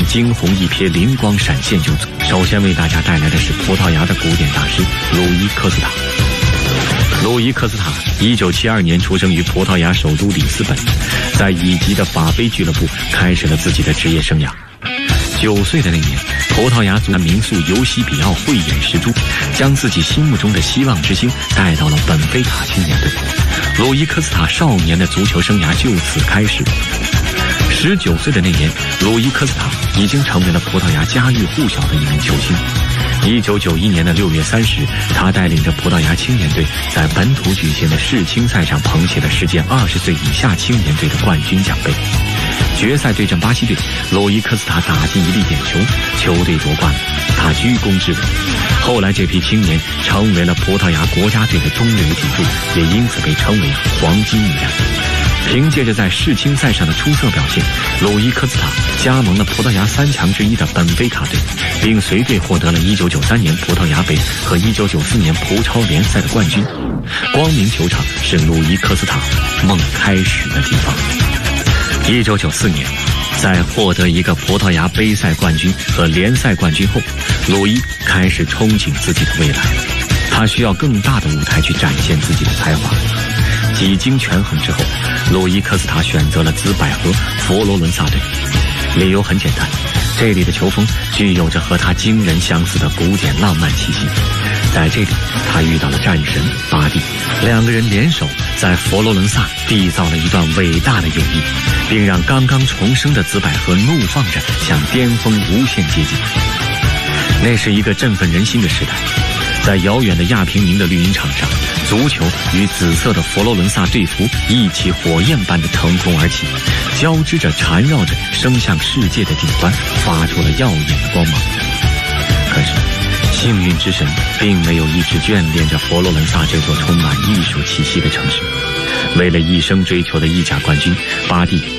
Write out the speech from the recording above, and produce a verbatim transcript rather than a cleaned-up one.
惊鸿一瞥，灵光闪现就走。首先为大家带来的是葡萄牙的古典大师鲁伊科斯塔。鲁伊科斯塔一九七二年出生于葡萄牙首都里斯本，在乙级的法杯俱乐部开始了自己的职业生涯。九岁的那年，葡萄牙足坛名宿尤西比奥慧眼识珠，将自己心目中的希望之星带到了本菲卡青年队。鲁伊科斯塔少年的足球生涯就此开始。十九岁的那年，鲁伊科斯塔已经成为了葡萄牙家喻户晓的一名球星。一九九一年的六月三十日，他带领着葡萄牙青年队在本土举行的世青赛上捧起了世界二十岁以下青年队的冠军奖杯。决赛对阵巴西队，鲁伊科斯塔打进一粒点球，球队夺冠了，他居功至伟。后来这批青年成为了葡萄牙国家队的中流砥柱，也因此被称为黄金一代。凭借着在世青赛上的出色表现，鲁伊科斯塔加盟了葡萄牙三强之一的本菲卡队，并随队获得了一九九三年葡萄牙杯和一九九四年葡超联赛的冠军。光明球场是鲁伊科斯塔梦开始的地方。一九九四年，在获得一个葡萄牙杯赛冠军和联赛冠军后，鲁伊开始憧憬自己的未来。他需要更大的舞台去展现自己的才华。几经权衡之后，鲁伊科斯塔选择了紫百合佛罗伦萨队。理由很简单，这里的球风具有着和他惊人相似的古典浪漫气息。在这里，他遇到了战神巴蒂，两个人联手在佛罗伦萨缔造了一段伟大的友谊，并让刚刚重生的紫百合怒放着向巅峰无限接近。那是一个振奋人心的时代。在遥远的亚平宁的绿茵场上，足球与紫色的佛罗伦萨队服一起火焰般的腾空而起，交织着缠绕着升向世界的顶端，发出了耀眼的光芒。可是幸运之神并没有一直眷恋着佛罗伦萨这座充满艺术气息的城市。为了一生追求的意甲冠军，巴蒂